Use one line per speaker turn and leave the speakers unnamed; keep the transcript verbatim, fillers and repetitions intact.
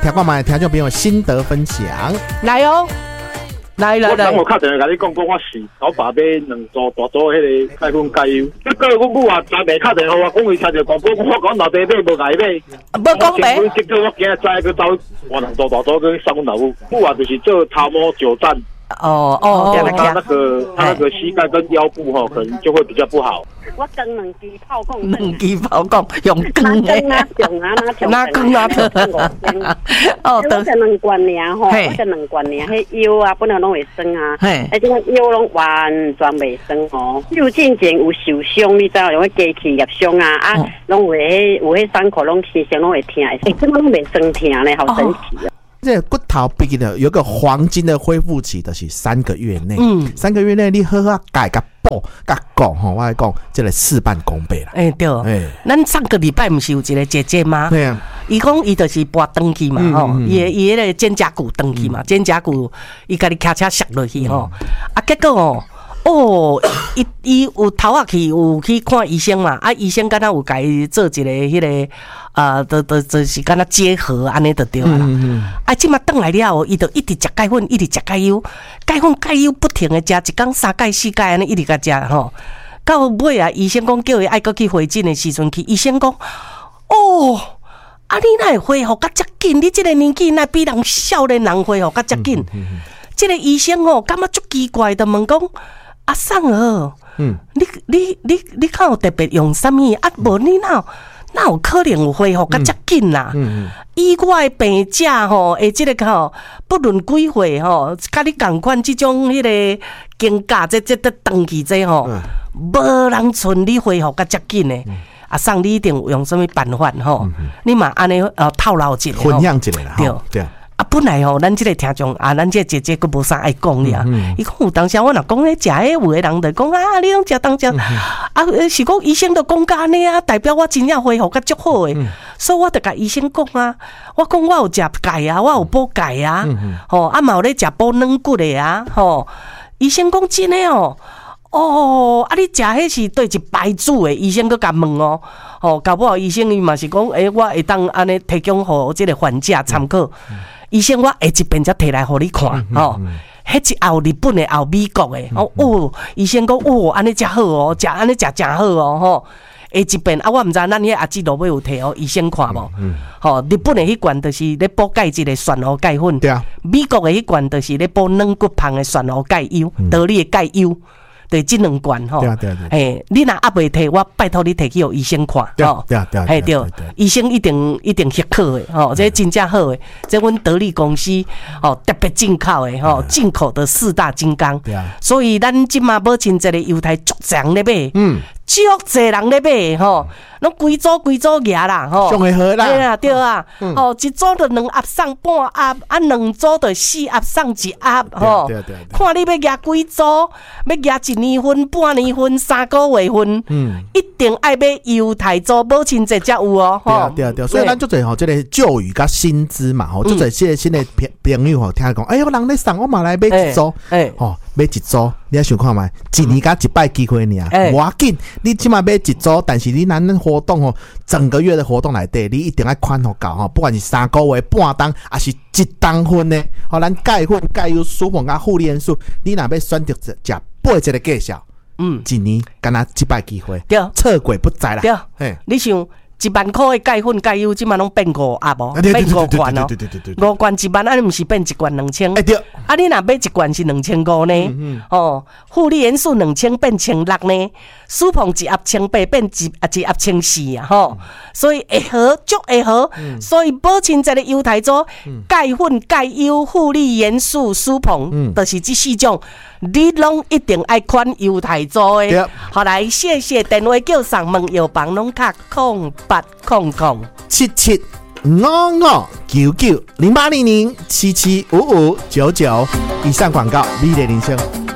听看卖听众朋友心得分享。
来哦。来来来！
我我敲电话甲你讲，讲我是老爸买两组大组迄个钙粉钙油。结果阮母啊，昨暝敲电话我讲伊听着广播，我讲老爸买无甲伊买。
无讲买。
结果我今日再去走换两组大组去送阮老母。母啊，就是做头毛久站。
哦哦，
他那个他那个膝盖跟腰部哈，可能就会比较不好。
我装两支炮讲，
两支炮讲用光的，
哪装啊哪装？
哪光啊？
哦，我才两罐尔吼，我才两罐尔，迄腰啊本来拢会酸啊，而且腰拢完全袂酸哦。有进前有受伤，你知道有迄机器业伤啊，啊，拢有迄有迄伤口拢时常拢会疼，哎，怎么拢袂酸疼呢？好神奇啊！
这骨头毕竟有个黄金的恢复期，就是三个月内。嗯，三个月内你好好改甲补甲讲吼，我来讲，这个事半功倍啦。
哎、欸，对，哎、欸，咱上个礼拜不是有一个姐姐吗？对啊，伊讲伊就是拔登去嘛，吼、嗯，伊伊迄个肩胛骨登去嘛，肩胛骨伊甲你骑车摔落去吼，嗯、啊，结果哦。哦，伊伊有头啊去有去看医生嘛？啊，医生敢若有甲伊做一个迄、那个呃，都都就是敢若结合安尼就对啦。嗯嗯啊，即马转来了后，伊就一直食钙粉，一直食钙油，钙粉钙油不停的食，一工三钙四钙安尼一直甲食吼。到尾啊，医生讲叫伊爱搁去回诊的时阵去，医生讲哦。啊，你哪会恢复甲遮紧？你即个年纪哪比人少年人恢复甲遮紧？嗯嗯嗯即个医生吼，感觉足奇怪的问讲。阿桑儿，嗯，你你你你看有特别用什么？啊，无你哪哪有可能有恢复甲遮紧啦？嗯嗯，以我的病者吼，诶，即个吼，不论几岁吼，甲你共款即种迄个经过，这这这长期这吼，无人像你恢复甲遮紧的。阿桑，你一定有用什么办法吼？你嘛安尼呃套路一个，
分享一个啦，对对。
啊，本来吼，咱即个听众啊，咱即个姐姐佫无啥爱讲俩。伊讲有当时我若讲咧，食诶，有诶人就讲啊，你拢食当食，啊是讲医生就讲甲安尼啊，代表我真正恢复甲足好诶。所以我就甲医生讲啊，我讲我有食钙啊，我有补钙啊，吼啊嘛有咧食补软骨诶啊，吼。医生讲真诶哦，哦啊你食迄是对一牌子诶，医生佫甲问哦，吼搞不好医生伊嘛是讲，诶我会当安尼提供互即个患者参考。医生，我下一遍才摕来互你看，吼、嗯，迄、嗯、一后日本的，后美国的，哦、嗯，哦，医生讲，哦，安尼才好哦，食安尼食真好哦，吼，下一遍啊，我毋知咱迄阿姊落尾有摕哦，医生看无，吼、嗯嗯，日本的迄罐就是咧补钙质的旋螺钙粉，对啊，美国的迄罐就是咧补软骨棒的旋螺钙油，得力的钙油。对，这两罐吼，对啊对啊对，哎，你若还未摕，我拜托你摕去互医生看，吼，对啊对啊，哎对，医生一定一定许可的，吼，这真正好的，这阮得力公司吼特别进口的吼，进口的四大金刚，对啊，所以咱即马保亲这个犹太足济人咧买，嗯，足济人咧买吼，拢规组规组牙啦，吼，上会好啦，对啊对啊，吼，一组就两盒送半盒，啊两组就四盒送一盒，吼，看你要牙几组，要牙一。年份、半年份、三个月份，嗯，一定爱买犹太州保亲节才有哦。
对啊，对啊，对啊。所以咱就侪吼，这个旧语甲新知嘛，吼，就侪这新的朋友吼，听讲，哎呦，人咧送我嘛来买一组，哎，吼，买一组，你啊想看觅，一年甲一摆机会尔，无要紧，你起码买一组，但是你咱活动吼，整个月的活动内底，你一定爱款互够吼，不管是三个月、半当，还是一当份呢，吼，咱钙粉、钙油、舒膨甲负元素，你若要选择食。八这个介绍，嗯，一年敢若一摆机会，对，错过不再啦。对，嘿，你想一万块的钙粉、钙油，即马拢变五盒无，变五罐哦，五罐一万，啊，你毋是变一罐两千？哎对，啊，你若买一罐是两千五呢？哦，负利元素两千变千六呢？舒膨一盒千八变一啊一盒千四啊，吼，所以会好，足会好，所以保亲这个犹太州钙粉、钙油、负利元素、舒膨，就是这四种。你拢一定爱款犹太州的，好来，谢谢电话叫上问药房拢卡空八空空七七五五九九零八零零七七五五九九。以上广告，美丽人生。